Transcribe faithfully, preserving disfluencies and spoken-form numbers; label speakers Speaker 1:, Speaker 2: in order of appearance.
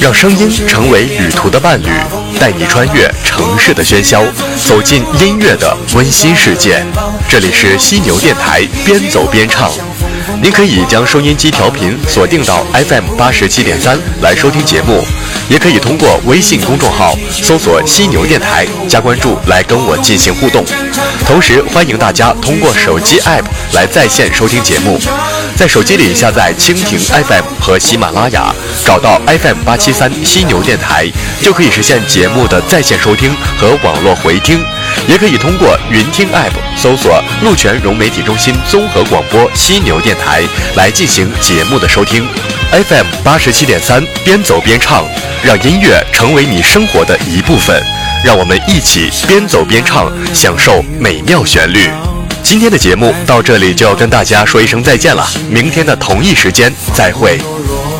Speaker 1: 让声音成为旅途的伴侣，带你穿越城市的喧嚣，走进音乐的温馨世界。这里是犀牛电台，边走边唱。您可以将收音机调频锁定到 F M 八十七点三来收听节目，也可以通过微信公众号搜索犀牛电台加关注来跟我进行互动。同时欢迎大家通过手机 App 来在线收听节目，在手机里下载蜻蜓 F M 和喜马拉雅，找到 F M 八七三犀牛电台，就可以实现节目的在线收听和网络回听。也可以通过云听 App 搜索鹿泉融媒体中心综合广播犀牛电台来进行节目的收听。 F M 八十七点三，边走边唱，让音乐成为你生活的一部分，让我们一起边走边唱，享受美妙旋律。今天的节目到这里就要跟大家说一声再见了，明天的同一时间再会。